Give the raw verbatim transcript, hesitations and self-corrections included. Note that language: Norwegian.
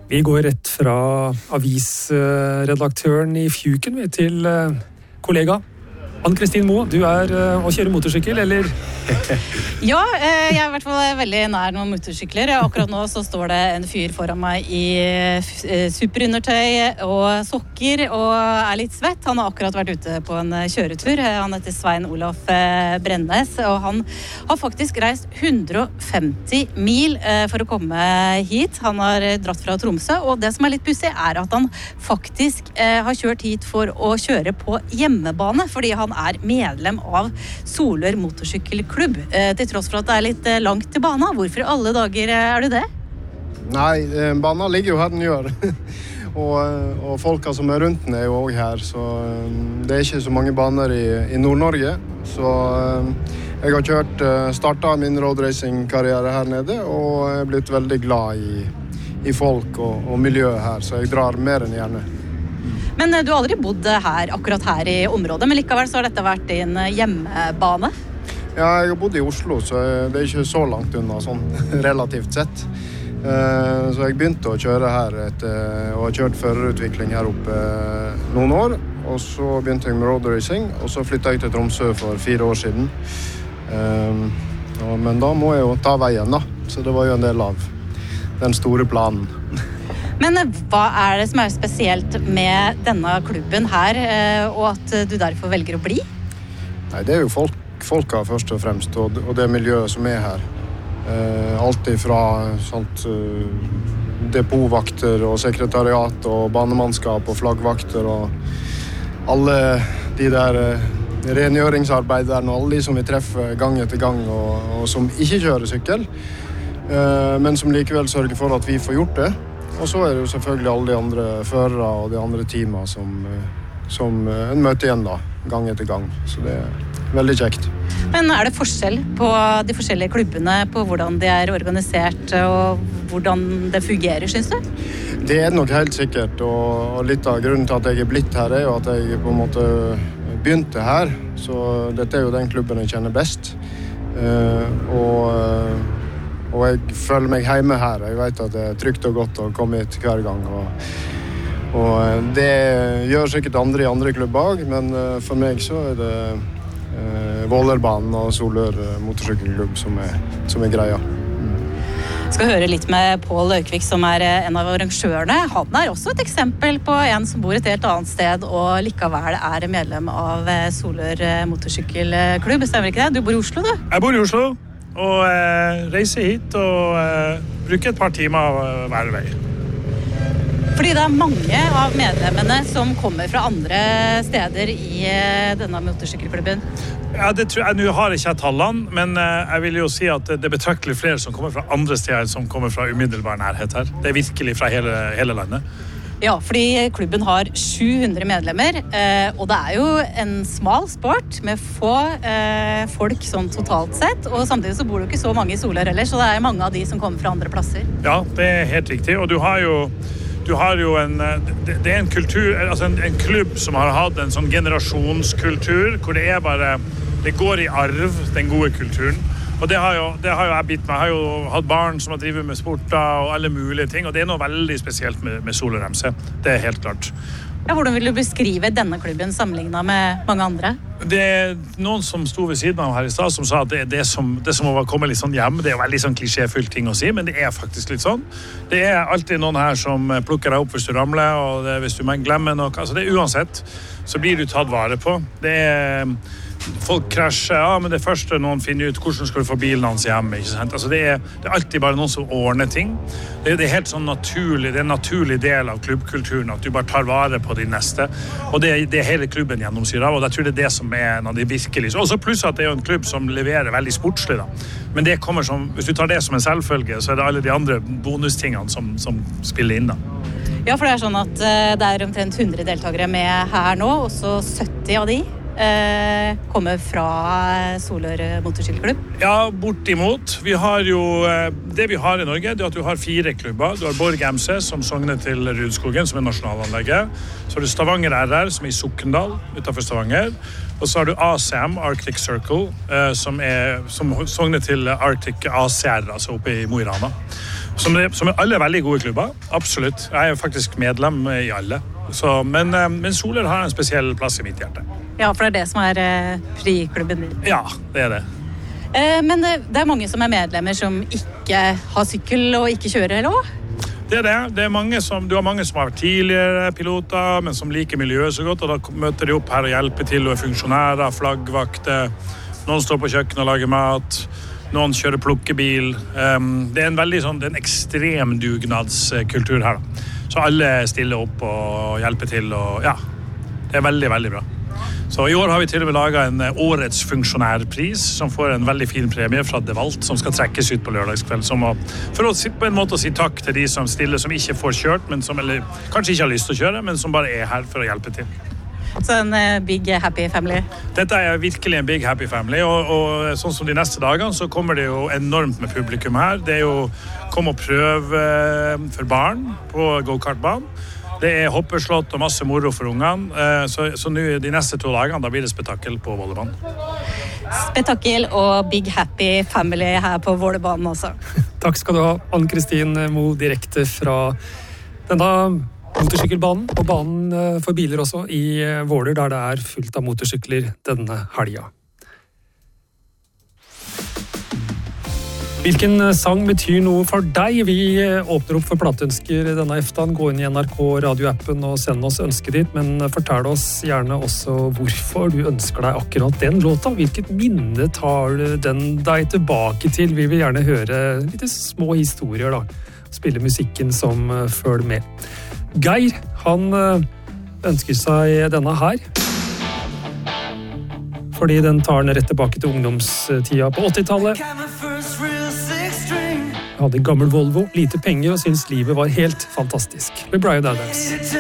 Vi går rett fra avisredaktøren i Fjuken til kollega Ann-Kristin Moe. Du er å kjøre motorsykkel, eller? Ja, jeg er i hvert fall veldig nær noen motorsykler. Akkurat nå så står det en fyr foran meg i superundertøy og sokker og er litt svett. Han har akkurat vært ute på en kjøretur. Han heter Svein Olaf Brennes, og han har faktisk reist hundre og femti mil for å komme hit. Han har dratt fra Tromsø, og det som er litt pussig er at han faktisk har kjørt hit for å kjøre på hjemmebane, fordi han er medlem av Solør motorsykkelklubb, eh, til tross for at det er litt eh, langt til bana. Hvorfor i alle dager er du det? Nei, bana ligger jo her den gjør. og, og folka som er rundt den er jo også her, så det er ikke så mange baner i, i Nord-Norge. Så jeg har kjørt, startet min roadracing-karriere her nede, og er blitt veldig glad i, i folk og, og miljøet her, så jeg drar mer enn gjerne. Men du har aldri bodd her, akkurat her i området, men likevel så har dette vært din hjemmebane? Ja, jeg har bodd i Oslo, så det er ikke så langt unna, sånn relativt sett. Så jeg begynte å kjøre her etter, og har kjørt førerutvikling her oppe noen år, og så begynte jeg med roadracing, og så flyttet jeg til Tromsø for fire år siden. Men da må jeg jo ta veien da, så det var jo en del av den store planen. Men hva er det som er spesielt med denne klubben her, og at du derfor velger å bli? Nei, det er jo folk, folka først og fremst, og, og det miljøet som er her. Eh, alt ifra sånt, uh, depotvakter og sekretariat og banemannskap og flaggvakter og alle de der uh, rengjøringsarbeiderne og alle de som vi treffer gang etter gang og, og som ikke kjører sykkel, uh, men som likevel sørger for at vi får gjort det. Og så er det jo selvfølgelig alle de andre førere og de andre teamene som, som en møter igjen da, gang etter gang. Så det er veldig kjekt. Men er det forskjell på de forskjellige klubbene, på hvordan de er organisert og hvordan det fungerer, synes du? Det er nok helt sikkert, og litt av grunnen til at jeg er blitt her er jo at jeg på en måte begynte her. Så dette er jo den klubben jeg kjenner best. Og... Og jeg føler meg hjemme her. Jeg vet at det er trygt og godt å komme hit hver gang. Og, og det gjør sikkert andre i andre klubber, men for meg så er det eh, Vålerbanen og Solør motorsykkelklubb som er, som er greia. Jeg skal høre litt med Pål Laukvik, som er en av arrangørene. Han er også et eksempel på en som bor et helt annet sted, og likevel er medlem av Solør motorsykkelklubb. Stemmer ikke det? Du bor i Oslo, du? Jeg bor i Oslo. Og eh, reiser hit og eh, bruker et par timer hver vei. Fordi det er mange av medlemmene som kommer fra andre steder i eh, denne motorsykkelklubben. Ja, det tror jeg. Nå har jeg ikke tallene, men eh, jeg vil jo si at det er betraktelig flere som kommer fra andre steder som kommer fra umiddelbar nærhet her. Det er virkelig fra hele, hele landet. Ja, fordi klubben har sju hundre medlemmer, eh, og det er jo en smal sport med få eh, folk sånn totalt sett, og samtidig så bor det ikke så mange i Solør heller, så det er mange av de som kommer fra andre plasser. Ja, det er helt riktig, og du har jo, du har jo en, det, det er en kultur, altså en, en klubb som har hatt en sånn generasjonskultur, hvor det er bare, det går i arv, den gode kulturen. Og det har, jo, det har jo jeg bitt meg. Jeg har jo hatt barn som har drivet med sporter og alle mulige ting, og det er noe veldig spesielt med, med Solør M C. Det er helt klart. Ja, hvordan vil du beskrive denne klubben sammenlignet med mange andre? Det er noen som sto ved siden av her i stad som sa at det er det som, det som å komme litt sånn hjem. Det er jo veldig sånn klisjéfylt ting å si, men det er faktisk litt sånn. Det er alltid noen her som plukker deg opp hvis du ramler, og det, hvis du glemmer noe. Altså det er uansett, så blir du tatt vare på. Det er... Folk krasjer, ja, men det første noen finner ut hvordan skal du få bilen hans hjem, ikke sant? Altså det er, det er alltid bare noen som ordner ting. Det, det er helt sånn naturlig, det er en naturlig del av klubbkulturen at du bare tar vare på de neste. Og det, det er hele klubben gjennomsyrer av, og jeg tror det er det som er en av de virkelig. Og så pluss at det er jo en klubb som leverer veldig sportslig da. Men det kommer som, hvis du tar det som en selvfølge, så er det alle de andre bonustingene som, som spiller inn da. Ja, for det er sånn at det er omtrent hundre deltakere med her nå, og så sytti av de Eh, kommer fra Solør motorsykkelklubb? Ja, bortimot. Vi har jo, det vi har i Norge, det er at du har fire klubber. Du har Borg M C, som sogner til Rudskogen, som er nasjonalanlegget. Så har du Stavanger R R, som er i Sokndal, utenfor Stavanger. Og så har du A C M, Arctic Circle, som, er, som sogner til Arctic A C R, altså oppe i Mo i Rana. Som er, som er alle veldig gode klubber, absolutt. Jeg er jo faktisk medlem i alle. Så, men, men Solør har en spesiell plass i mitt hjerte. Ja, for det er det som er eh, friklubben din. Ja, det er det. Eh, men eh, det er mange som er medlemmer som ikke har sykkel og ikke kjører heller også? Det er det. Det er mange som, du har mange som har vært tidligere piloter, men som liker miljøet så godt, og da møter de opp her og hjelper til og er funksjonærer, flaggvakter. Noen står på kjøkken og lager mat. Noen kjører plukkebil. Um, det er en veldig sånn, det er en ekstrem dugnadskultur her. Da. Så alle stiller opp og hjelper til, og ja, det er veldig, veldig bra. Så i år har vi til og med laget en årets funksjonærpris, som får en veldig fin premie fra DeWalt, som skal trekkes ut på lørdagskveld. Som å, for å på en måte å si takk til de som stiller, som ikke får kjørt, men som eller, kanskje ikke har lyst til å kjøre, men som bare er her for å hjelpe til. Så en uh, big happy family. Dette er virkelig en big happy family, og, og sånn som de neste dagene så kommer det jo enormt med publikum her. Det er jo kom og prøv uh, for barn på go-kartbanen. Det er hoppeslått og masse moro for ungene, uh, så, så nå de neste to dagene da blir det spetakkel på Vålerbanen. Spetakkel og big happy family her på Vålerbanen også. Takk skal du ha, Ann-Kristin Moe, direkte fra denne motorsykkelbanen, og banen for biler også i Våler, der det er fullt av motorsykler denne helga. Hvilken sang betyr noe for deg? Vi åpner opp for plateønsker denne eftan. Gå inn i N R K radioappen og send oss ønsket ditt, men fortell oss gjerne også hvorfor du ønsker deg akkurat den låta. Hvilket minne tar den deg tilbake til? Vi vil gjerne høre litt små historier da. Spille musikken som følger med. Geir, han ønsker seg denne her. Fordi den tar den rett tilbake til ungdomstida på åttitallet. Jeg hadde en gammel Volvo, lite penger og syntes livet var helt fantastisk. Med Bryan Adams.